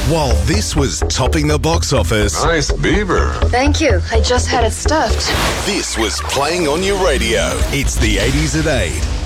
While this was topping the box office, Nice beaver. Thank you. I just had it stuffed. this was playing on your radio. It's the 80s at 8.